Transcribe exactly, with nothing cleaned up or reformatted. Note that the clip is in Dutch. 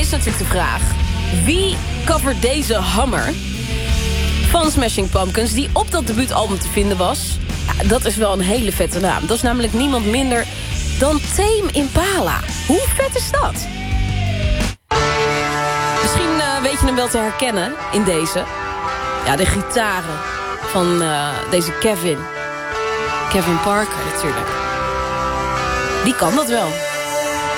is natuurlijk de vraag. Wie covert deze hammer van Smashing Pumpkins... die op dat debuutalbum te vinden was? Ja, dat is wel een hele vette naam. Dat is namelijk niemand minder dan Tame Impala. Hoe vet is dat? Misschien uh, weet je hem wel te herkennen in deze. Ja, de gitaren van uh, deze Kevin. Kevin Parker natuurlijk. Die kan dat wel.